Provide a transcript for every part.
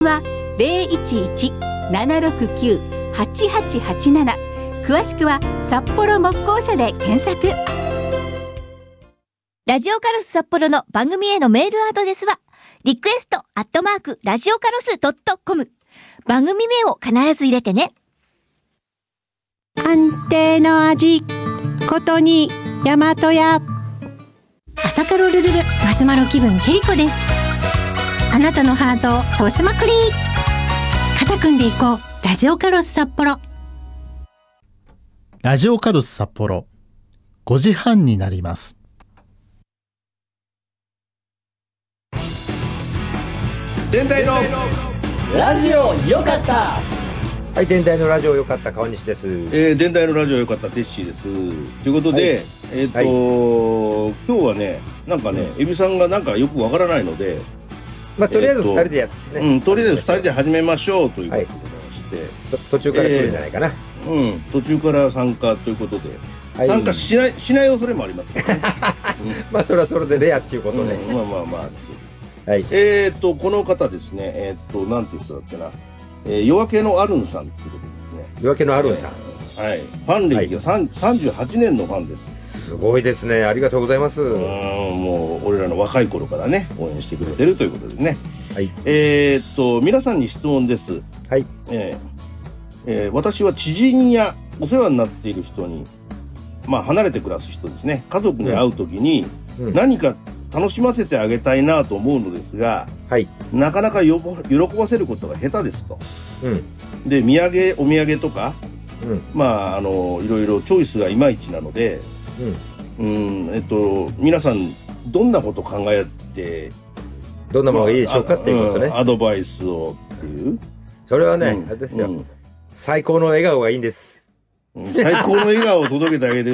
は011-769-8887。詳しくは札幌木工社で検索。 ラジオカロス札幌の番組へのメールアドレスはリクエストラジオカロス.com。番組名を必ず入れてね。 安定の味ことに大和屋。 朝カロルルルマシュマロ気分ケリコです。あなたのハートをそうしまくり。肩組んでいこう。ラジオカロス札幌。 ラジオカロス札幌5時半になります。 電台のラジオよかった。 はい、電台のラジオよかった川西です。 電台のラジオよかったテッシーです。ということで、はい、今日はね、なんかね、エビさんがなんかよくわからないので、 まあとりあえず2人でやってね。 とりあえず2人で始めましょうということでございまして、 途中から来るんじゃないかな。 途中から参加ということで、参加しない恐れもありますけどね。 まあそれはそれでレアっていうことで。 まあ。はい、この方ですね、なんていう人だっけな、夜明けのアルンさんっていうことですね。 夜明けのアルンさん。 はい。ファン歴が38年のファンです。 すごいですね。ありがとうございます。 もう俺らの若い頃からね、応援してくれてるということですね。 はい。 皆さんに質問です。 はい。 私は知人やお世話になっている人に、まあ離れて暮らす人ですね。家族に会うときに何か楽しませてあげたいなと思うのですが、 はい、 なかなか喜ばせることが下手ですと。で、お土産とか、まあいろいろチョイスがいまいちなので、皆さんどんなこと考えて、 どんなものがいいでしょうかっていうことね。 アドバイスをっていう。 それはね、あれですよ。最高の笑顔がいいんです。 最高の笑顔を届けてあげて。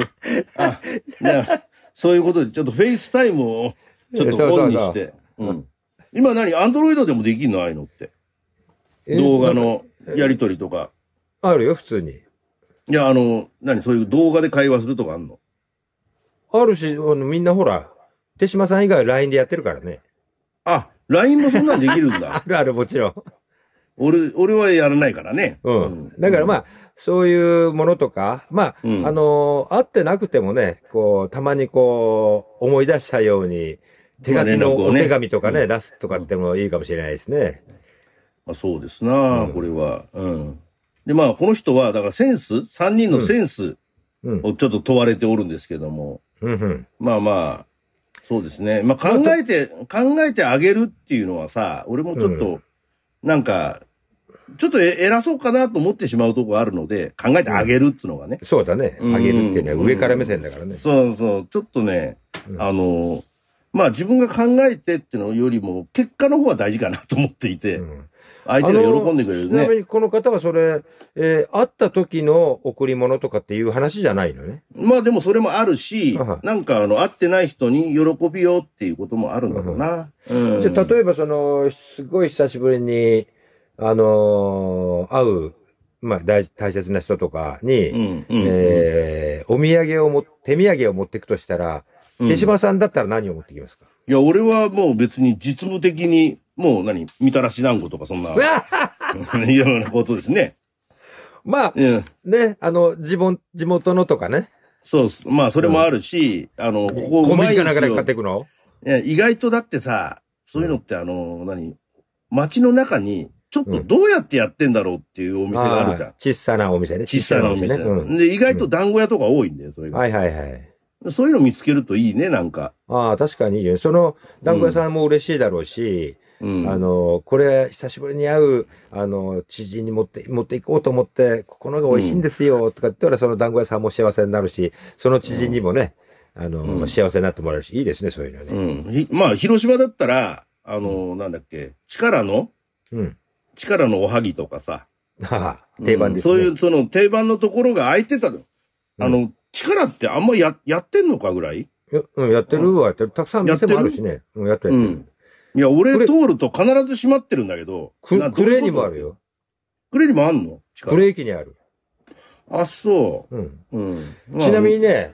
そういうことでちょっとフェイスタイムをちょっとオンにして。今アンドロイドでもできるのああいうのって。動画のやりとりとか。 あるよ、普通に。いや、そういう動画で会話するとかあんの？ あるし、みんなほら、手島さん以外 LINE でやってるからね。 あ、LINE もそんなんできるんだ。 ある、もちろん。 俺はやらないからね。 だからまあ、そういうものとか、まあ、会ってなくてもね、こう、たまにこう、思い出したように、手書きのお手紙とかね、出すとかってもいいかもしれないですね。 まあ、そうですな、これは。で、まあ、この人は、だから3人のセンスをちょっと問われておるんですけども。まあ、そうですね。まあ、考えてあげるっていうのはさ、俺もちょっと、なんか、ちょっと偉そうかなと思ってしまうとこがあるので、考えてあげるっつうのがね。 そうだね。あげるっていうのは上から目線だからね。 そう。ちょっとね、まあ自分が考えてっていうのよりも、結果の方が大事かなと思っていて、相手が喜んでくれるね。 ちなみにこの方はそれ、会った時の贈り物とかっていう話じゃないのね。 まあでもそれもあるし、なんか会ってない人に喜びようっていうこともあるんだろうな。 じゃあ例えばすごい久しぶりに、会う、まあ大切な人とかに、手土産を持っていくとしたら、手島さんだったら何を持ってきますか？ いや、俺はもう別に実務的に、もうみたらし団子とかそんな、いろんなことですね。 まあ、ね、地元のとかね。 そうっす。まあ、それもあるし、ここコンビニかなんかで買っていくの？ いや、意外とだってさ、そういうのって街の中に、ちょっとどうやってやってんだろうっていうお店があるじゃん。 小さなお店ね。 小さなお店。で、意外と団子屋とか多いんだよ、それが。そういうの見つけるといいね、なんか。 確かにいいよ。その団子屋さんも嬉しいだろうし、これ久しぶりに会う知人に持っていこうと思ってここのが美味しいんですよとか言ったら、その団子屋さんも幸せになるし、その知人にもね、幸せになってもらえるし、いいですね、そういうのね。 まあ広島だったらなんだっけ、力のおはぎとかさ、 定番ですね。 そういうその定番のところが空いてたの。力ってあんまやってんのかぐらい？ やってるわ、やってる。たくさん店もあるしね。やってる。 いや、俺通ると必ず閉まってるんだけど。 クレにもあるよ。 クレにもあんの？ クレ駅にある。 あ、そう。 ちなみにね、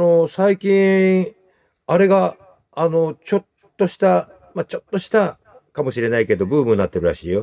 最近、あれが、ちょっとしたかもしれないけど、ブームになってるらしいよ。